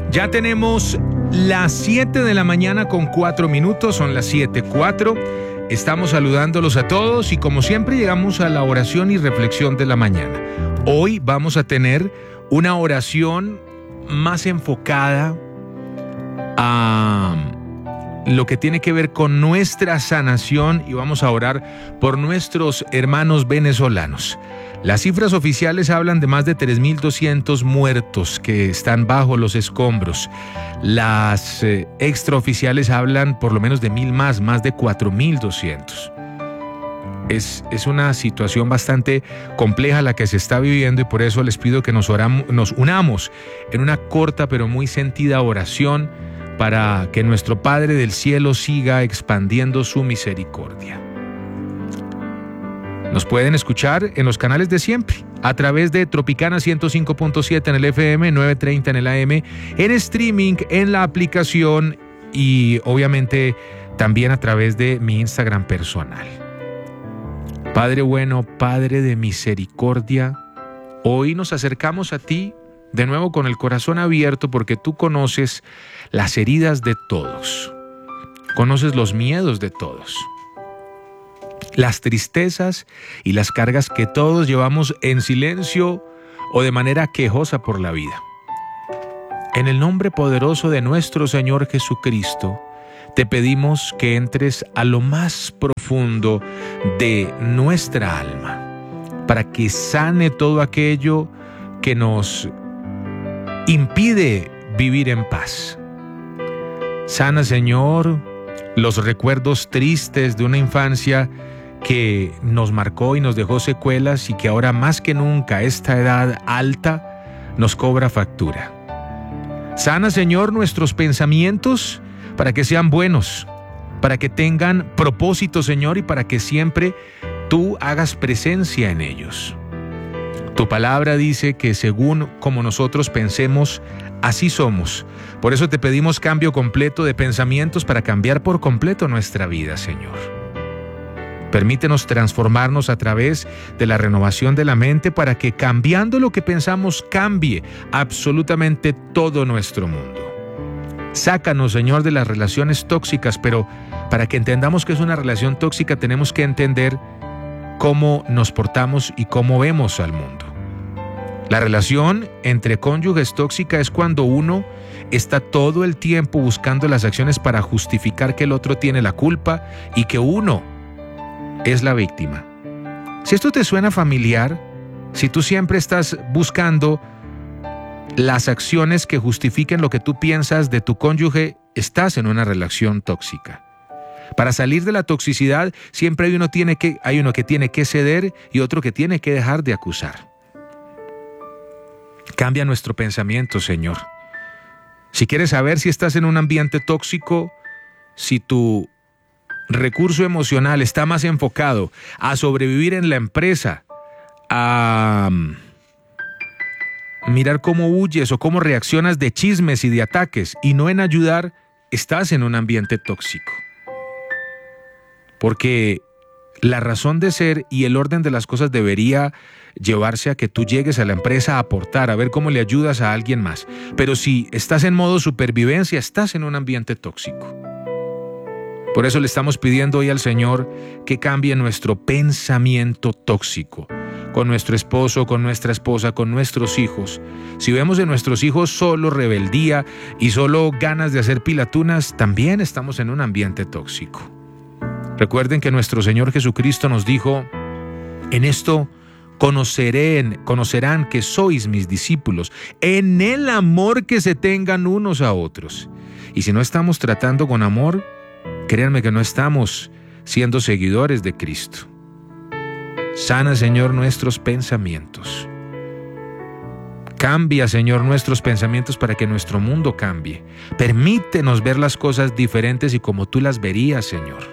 Ya tenemos las 7 de la mañana con 4 minutos, son las 7:04. Estamos saludándolos a todos y como siempre llegamos a la oración y reflexión de la mañana. Hoy vamos a tener una oración más enfocada a lo que tiene que ver con nuestra sanación y vamos a orar por nuestros hermanos venezolanos. Las cifras oficiales hablan de más de 3.200 muertos que están bajo los escombros. Las extraoficiales hablan por lo menos de 1.000 más de 4.200. Es una situación bastante compleja la que se está viviendo y por eso les pido que nos unamos en una corta pero muy sentida oración para que nuestro Padre del Cielo siga expandiendo su misericordia. Nos pueden escuchar en los canales de siempre, a través de Tropicana 105.7 en el FM, 930 en el AM, en streaming, en la aplicación y obviamente también a través de mi Instagram personal. Padre bueno, Padre de misericordia, hoy nos acercamos a ti de nuevo con el corazón abierto porque tú conoces las heridas de todos, conoces los miedos de todos, las tristezas y las cargas que todos llevamos en silencio o de manera quejosa por la vida. En el nombre poderoso de nuestro Señor Jesucristo, te pedimos que entres a lo más profundo de nuestra alma, para que sane todo aquello que nos impide vivir en paz. Sana, Señor, los recuerdos tristes de una infancia que nos marcó y nos dejó secuelas y que ahora más que nunca a esta edad alta nos cobra factura. Sana, Señor, nuestros pensamientos para que sean buenos, para que tengan propósito, Señor, y para que siempre tú hagas presencia en ellos. Tu palabra dice que según como nosotros pensemos, así somos. Por eso te pedimos cambio completo de pensamientos para cambiar por completo nuestra vida, Señor. Permítenos transformarnos a través de la renovación de la mente para que cambiando lo que pensamos cambie absolutamente todo nuestro mundo. Sácanos, Señor, de las relaciones tóxicas, pero para que entendamos que es una relación tóxica tenemos que entender cómo nos portamos y cómo vemos al mundo. La relación entre cónyuges tóxica es cuando uno está todo el tiempo buscando las acciones para justificar que el otro tiene la culpa y que uno es la víctima. Si esto te suena familiar, si tú siempre estás buscando las acciones que justifiquen lo que tú piensas de tu cónyuge, estás en una relación tóxica. Para salir de la toxicidad, siempre hay uno que tiene que ceder y otro que tiene que dejar de acusar. Cambia nuestro pensamiento, Señor. Si quieres saber si estás en un ambiente tóxico, si tu recurso emocional está más enfocado a sobrevivir en la empresa, a mirar cómo huyes o cómo reaccionas de chismes y de ataques y no en ayudar, estás en un ambiente tóxico. Porque la razón de ser y el orden de las cosas debería llevarse a que tú llegues a la empresa a aportar, a ver cómo le ayudas a alguien más. Pero si estás en modo supervivencia, estás en un ambiente tóxico. Por eso le estamos pidiendo hoy al Señor que cambie nuestro pensamiento tóxico con nuestro esposo, con nuestra esposa, con nuestros hijos. Si vemos en nuestros hijos solo rebeldía y solo ganas de hacer pilatunas, también estamos en un ambiente tóxico. Recuerden que nuestro Señor Jesucristo nos dijo, en esto conocerán que sois mis discípulos, en el amor que se tengan unos a otros. Y si no estamos tratando con amor, créanme que no estamos siendo seguidores de Cristo. Sana, Señor, nuestros pensamientos. Cambia, Señor, nuestros pensamientos para que nuestro mundo cambie. Permítenos ver las cosas diferentes y como tú las verías, Señor.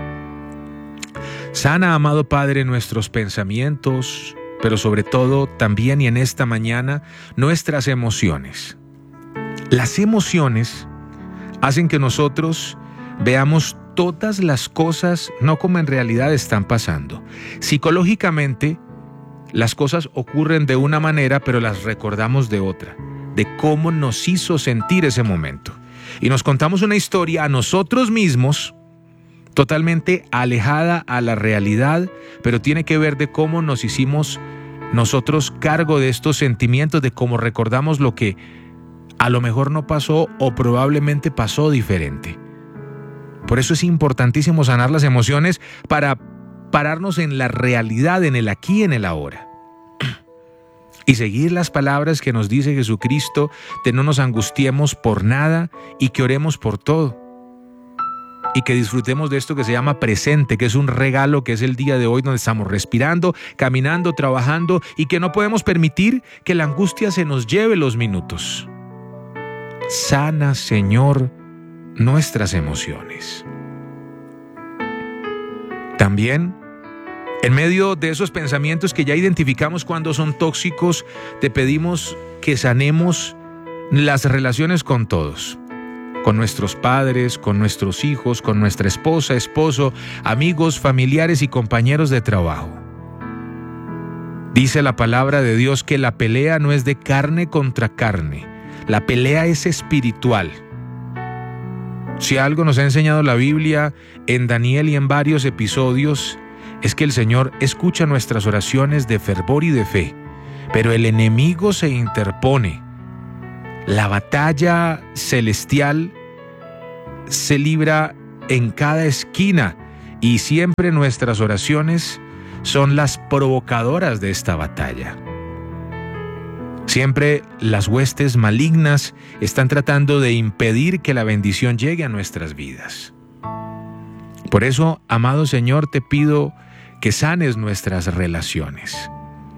Sana, amado Padre, nuestros pensamientos, pero sobre todo también y en esta mañana, nuestras emociones. Las emociones hacen que nosotros veamos todas las cosas no como en realidad están pasando. Psicológicamente, las cosas ocurren de una manera, pero las recordamos de otra. de cómo nos hizo sentir ese momento. Y nos contamos una historia a nosotros mismos, totalmente alejada a la realidad, pero tiene que ver de cómo nos hicimos nosotros cargo de estos sentimientos, de cómo recordamos lo que a lo mejor no pasó o probablemente pasó diferente. Por eso es importantísimo sanar las emociones para pararnos en la realidad, en el aquí, en el ahora. Y seguir las palabras que nos dice Jesucristo de no nos angustiemos por nada y que oremos por todo. Y que disfrutemos de esto que se llama presente, que es un regalo, que es el día de hoy donde estamos respirando, caminando, trabajando y que no podemos permitir que la angustia se nos lleve los minutos. Sana, Señor, nuestras emociones. También, en medio de esos pensamientos que ya identificamos cuando son tóxicos, te pedimos que sanemos las relaciones con todos. Con nuestros padres, con nuestros hijos, con nuestra esposa, esposo, amigos, familiares y compañeros de trabajo. Dice la palabra de Dios que la pelea no es de carne contra carne, la pelea es espiritual. Si algo nos ha enseñado la Biblia en Daniel y en varios episodios, es que el Señor escucha nuestras oraciones de fervor y de fe, pero el enemigo se interpone. La batalla celestial se libra en cada esquina y siempre nuestras oraciones son las provocadoras de esta batalla. Siempre las huestes malignas están tratando de impedir que la bendición llegue a nuestras vidas. Por eso, amado Señor, te pido que sanes nuestras relaciones.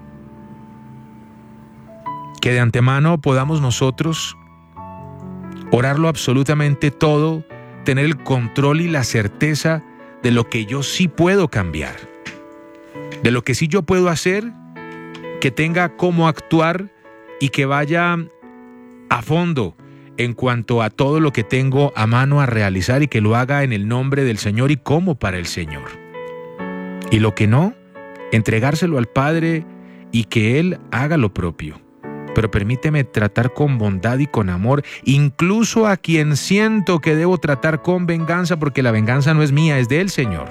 Que de antemano podamos nosotros orarlo absolutamente todo, tener el control y la certeza de lo que yo sí puedo cambiar, de lo que sí yo puedo hacer, que tenga cómo actuar y que vaya a fondo en cuanto a todo lo que tengo a mano a realizar y que lo haga en el nombre del Señor y como para el Señor. Y lo que no, entregárselo al Padre y que Él haga lo propio. Pero permíteme tratar con bondad y con amor, incluso a quien siento que debo tratar con venganza, porque la venganza no es mía, es del Señor.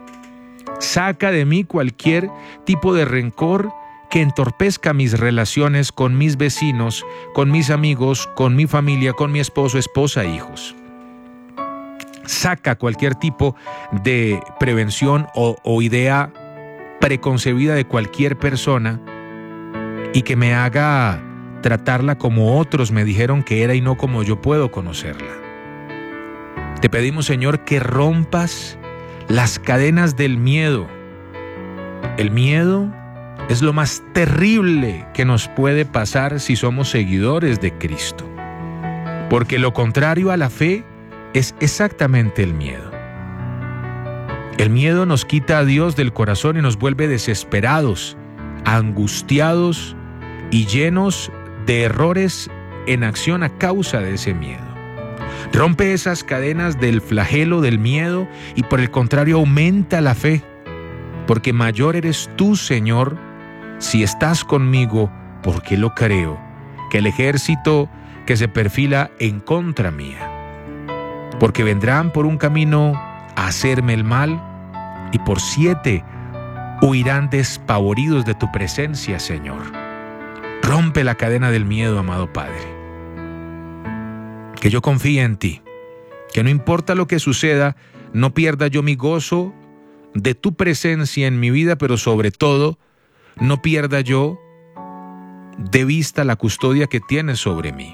Saca de mí cualquier tipo de rencor que entorpezca mis relaciones con mis vecinos, con mis amigos, con mi familia, con mi esposo, esposa, hijos. Saca cualquier tipo de prevención o idea preconcebida de cualquier persona y que me haga tratarla como otros me dijeron que era y no como yo puedo conocerla. Te pedimos, Señor, que rompas las cadenas del miedo. El miedo es lo más terrible que nos puede pasar si somos seguidores de Cristo, porque lo contrario a la fe es exactamente el miedo. El miedo nos quita a Dios del corazón y nos vuelve desesperados, angustiados y llenos de errores en acción a causa de ese miedo. Rompe esas cadenas del flagelo del miedo y por el contrario aumenta la fe, porque mayor eres tú, Señor, si estás conmigo, porque lo creo, que el ejército que se perfila en contra mía. Porque vendrán por un camino a hacerme el mal y por 7 huirán despavoridos de tu presencia, Señor. Rompe la cadena del miedo, amado Padre. Que yo confíe en ti, que no importa lo que suceda, no pierda yo mi gozo de tu presencia en mi vida, pero sobre todo, no pierda yo de vista la custodia que tienes sobre mí.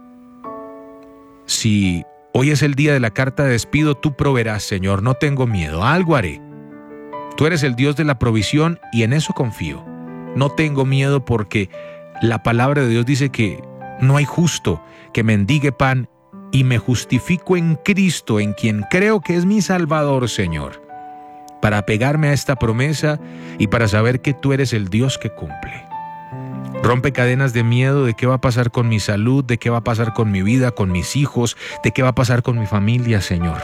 Si hoy es el día de la carta de despido, tú proveerás, Señor, no tengo miedo, algo haré. Tú eres el Dios de la provisión y en eso confío. No tengo miedo porque la palabra de Dios dice que no hay justo que mendigue pan y me justifico en Cristo, en quien creo que es mi Salvador, Señor, para apegarme a esta promesa y para saber que tú eres el Dios que cumple. Rompe cadenas de miedo de qué va a pasar con mi salud, de qué va a pasar con mi vida, con mis hijos, de qué va a pasar con mi familia, Señor.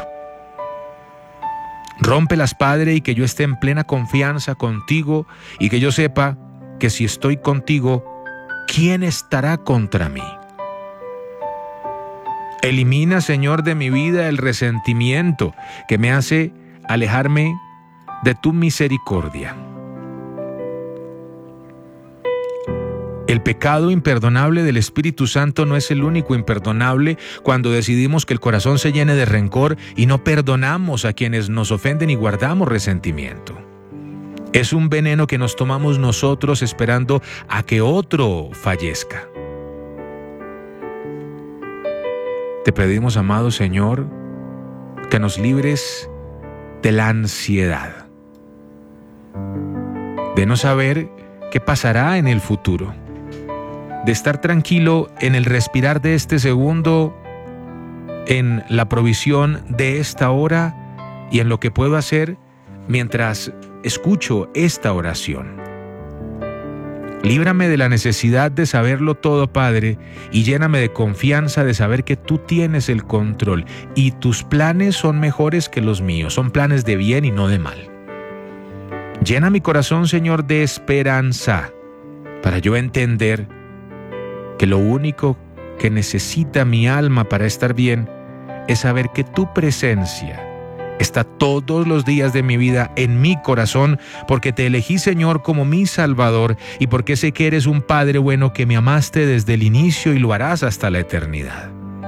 Rómpelas, Padre, y que yo esté en plena confianza contigo y que yo sepa que si estoy contigo, ¿quién estará contra mí? Elimina, Señor, de mi vida el resentimiento que me hace alejarme de tu misericordia. El pecado imperdonable del Espíritu Santo no es el único imperdonable cuando decidimos que el corazón se llene de rencor y no perdonamos a quienes nos ofenden y guardamos resentimiento. Es un veneno que nos tomamos nosotros esperando a que otro fallezca. Te pedimos, amado Señor, que nos libres de la ansiedad, de no saber qué pasará en el futuro, de estar tranquilo en el respirar de este segundo, en la provisión de esta hora y en lo que puedo hacer mientras escucho esta oración. Líbrame de la necesidad de saberlo todo, Padre, y lléname de confianza de saber que tú tienes el control y tus planes son mejores que los míos, son planes de bien y no de mal. Llena mi corazón, Señor, de esperanza para yo entender que lo único que necesita mi alma para estar bien es saber que tu presencia está todos los días de mi vida en mi corazón, porque te elegí, Señor, como mi Salvador y porque sé que eres un Padre bueno que me amaste desde el inicio y lo harás hasta la eternidad.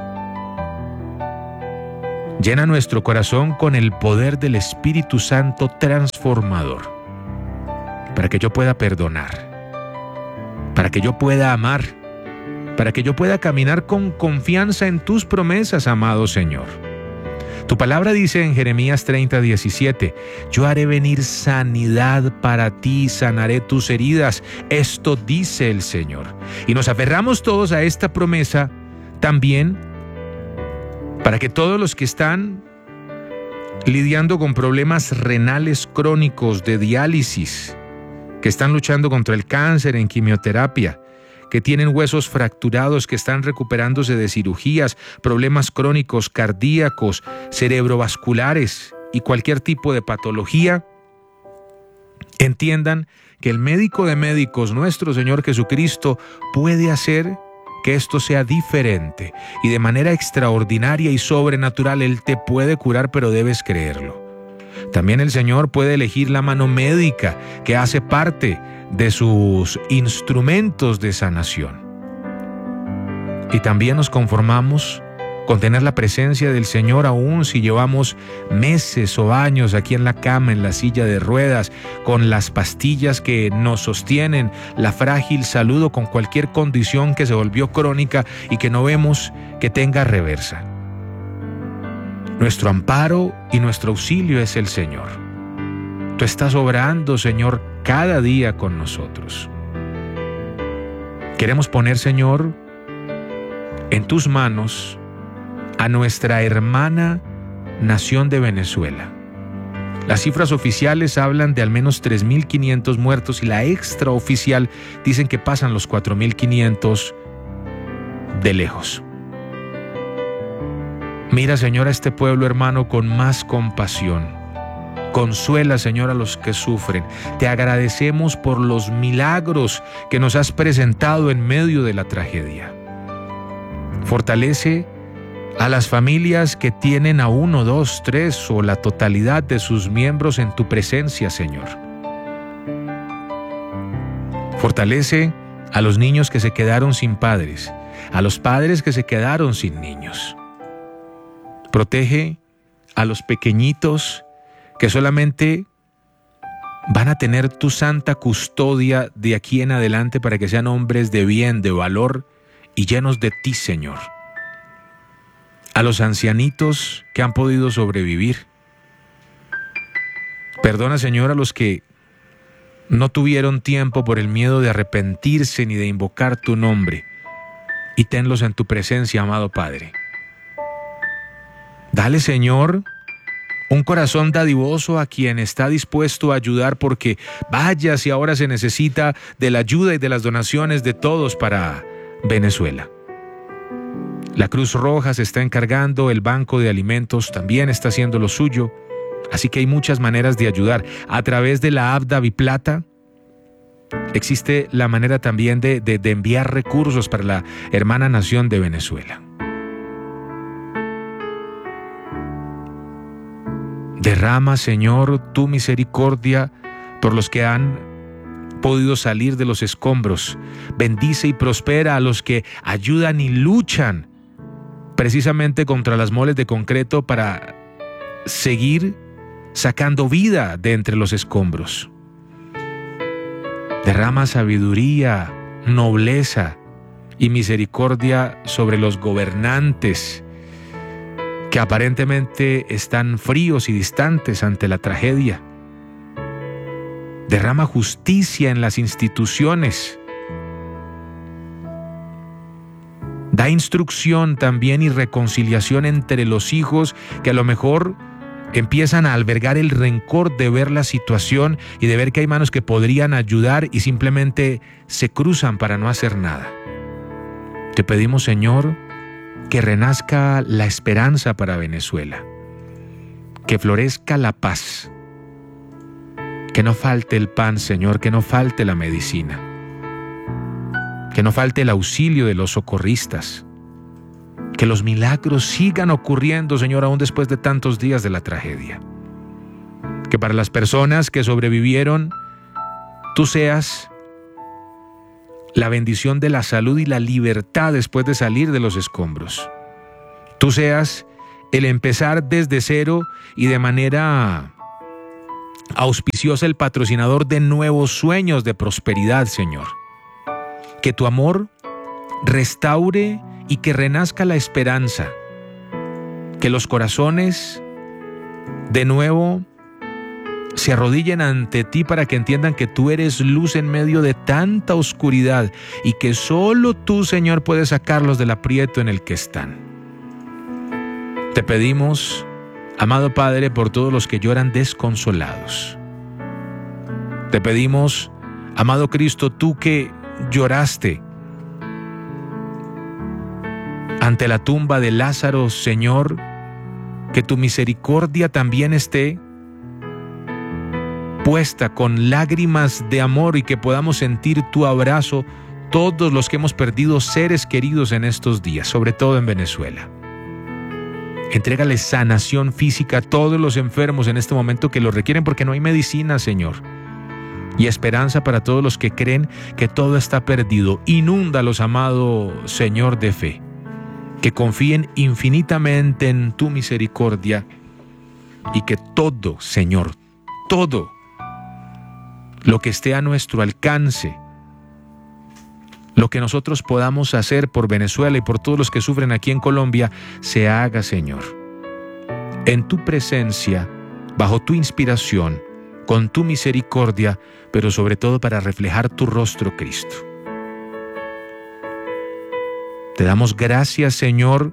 Llena nuestro corazón con el poder del Espíritu Santo transformador, para que yo pueda perdonar, para que yo pueda amar, para que yo pueda caminar con confianza en tus promesas, amado Señor. Tu palabra dice en Jeremías 30:17, yo haré venir sanidad para ti, sanaré tus heridas. Esto dice el Señor. Y nos aferramos todos a esta promesa también para que todos los que están lidiando con problemas renales crónicos de diálisis, que están luchando contra el cáncer en quimioterapia, que tienen huesos fracturados, que están recuperándose de cirugías, problemas crónicos cardíacos, cerebrovasculares y cualquier tipo de patología, entiendan que el médico de médicos, nuestro Señor Jesucristo, puede hacer que esto sea diferente y de manera extraordinaria y sobrenatural. Él te puede curar, pero debes creerlo. También el Señor puede elegir la mano médica que hace parte de sus instrumentos de sanación. Y también nos conformamos con tener la presencia del Señor aún si llevamos meses o años aquí en la cama, en la silla de ruedas, con las pastillas que nos sostienen, la frágil salud o con cualquier condición que se volvió crónica y que no vemos que tenga reversa. Nuestro amparo y nuestro auxilio es el Señor. Tú estás obrando, Señor, cada día con nosotros. Queremos poner, Señor, en tus manos a nuestra hermana nación de Venezuela. Las cifras oficiales hablan de al menos 3.500 muertos y la extraoficial dicen que pasan los 4.500 de lejos. Mira, Señor, a este pueblo, hermano, con más compasión. Consuela, Señor, a los que sufren. Te agradecemos por los milagros que nos has presentado en medio de la tragedia. Fortalece a las familias que tienen a 1, 2, 3 o la totalidad de sus miembros en tu presencia, Señor. Fortalece a los niños que se quedaron sin padres, a los padres que se quedaron sin niños. Protege a los pequeñitos que solamente van a tener tu santa custodia de aquí en adelante para que sean hombres de bien, de valor y llenos de ti, Señor. A los ancianitos que han podido sobrevivir. Perdona, Señor, a los que no tuvieron tiempo por el miedo de arrepentirse ni de invocar tu nombre, y tenlos en tu presencia, amado Padre. Dale, Señor, un corazón dadivoso a quien está dispuesto a ayudar, porque vaya si ahora se necesita de la ayuda y de las donaciones de todos para Venezuela. La Cruz Roja se está encargando, el Banco de Alimentos también está haciendo lo suyo, así que hay muchas maneras de ayudar. A través de la app DaviPlata existe la manera también de enviar recursos para la hermana nación de Venezuela. Derrama, Señor, tu misericordia por los que han podido salir de los escombros. Bendice y prospera a los que ayudan y luchan precisamente contra las moles de concreto para seguir sacando vida de entre los escombros. Derrama sabiduría, nobleza y misericordia sobre los gobernantes que aparentemente están fríos y distantes ante la tragedia. Derrama justicia en las instituciones. Da instrucción también y reconciliación entre los hijos que a lo mejor empiezan a albergar el rencor de ver la situación y de ver que hay manos que podrían ayudar y simplemente se cruzan para no hacer nada. Te pedimos, Señor, que renazca la esperanza para Venezuela, que florezca la paz, que no falte el pan, Señor, que no falte la medicina, que no falte el auxilio de los socorristas, que los milagros sigan ocurriendo, Señor, aún después de tantos días de la tragedia. Que para las personas que sobrevivieron, tú seas la bendición de la salud y la libertad después de salir de los escombros. Tú seas el empezar desde cero y de manera auspiciosa el patrocinador de nuevos sueños de prosperidad, Señor. Que tu amor restaure y que renazca la esperanza. Que los corazones de nuevo se arrodillen ante ti para que entiendan que tú eres luz en medio de tanta oscuridad y que solo tú, Señor, puedes sacarlos del aprieto en el que están. Te pedimos, amado Padre, por todos los que lloran desconsolados. Te pedimos, amado Cristo, tú que lloraste ante la tumba de Lázaro, Señor, que tu misericordia también esté puesta con lágrimas de amor y que podamos sentir tu abrazo todos los que hemos perdido seres queridos en estos días, sobre todo en Venezuela. Entrégale sanación física a todos los enfermos en este momento que lo requieren porque no hay medicina, Señor. Y esperanza para todos los que creen que todo está perdido. Inúndalos, amado Señor, de fe. Que confíen infinitamente en tu misericordia y que todo, Señor, todo lo que esté a nuestro alcance, lo que nosotros podamos hacer por Venezuela y por todos los que sufren aquí en Colombia, se haga, Señor, en tu presencia, bajo tu inspiración, con tu misericordia, pero sobre todo para reflejar tu rostro, Cristo. Te damos gracias, Señor,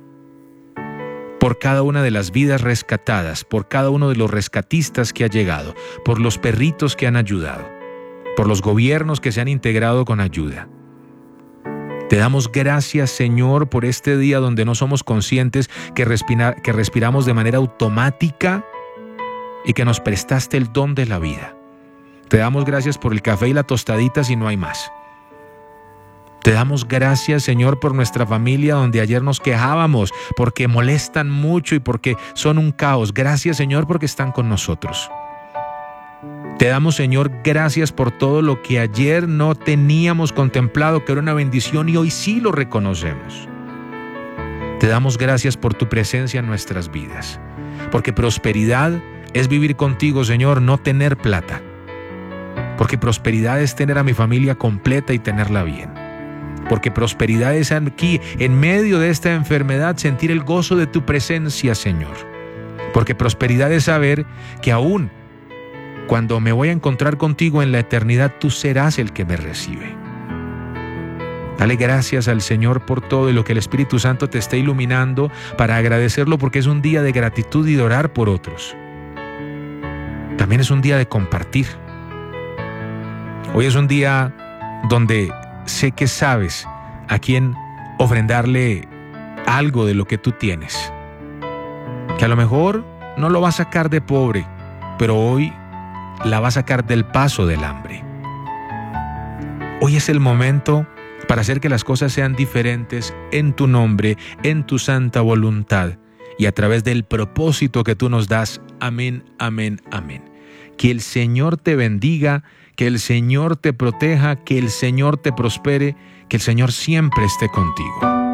por cada una de las vidas rescatadas, por cada uno de los rescatistas que ha llegado, por los perritos que han ayudado, por los gobiernos que se han integrado con ayuda. Te damos gracias, Señor, por este día donde no somos conscientes que respiramos de manera automática y que nos prestaste el don de la vida. Te damos gracias por el café y la tostadita si no hay más. Te damos gracias, Señor, por nuestra familia donde ayer nos quejábamos porque molestan mucho y porque son un caos. Gracias, Señor, porque están con nosotros. Te damos, Señor, gracias por todo lo que ayer no teníamos contemplado, que era una bendición y hoy sí lo reconocemos. Te damos gracias por tu presencia en nuestras vidas, porque prosperidad es vivir contigo, Señor, no tener plata. Porque prosperidad es tener a mi familia completa y tenerla bien. Porque prosperidad es aquí, en medio de esta enfermedad, sentir el gozo de tu presencia, Señor. Porque prosperidad es saber que aún cuando me voy a encontrar contigo en la eternidad, tú serás el que me recibe. Dale gracias al Señor por todo y lo que el Espíritu Santo te está iluminando para agradecerlo, porque es un día de gratitud y de orar por otros. También es un día de compartir. Hoy es un día donde sé que sabes a quién ofrendarle algo de lo que tú tienes. Que a lo mejor no lo va a sacar de pobre, pero hoy la va a sacar del paso del hambre. Hoy es el momento para hacer que las cosas sean diferentes en tu nombre, en tu santa voluntad, y a través del propósito que tú nos das. Amén, amén, amén. Que el Señor te bendiga, que el Señor te proteja, que el Señor te prospere, que el Señor siempre esté contigo.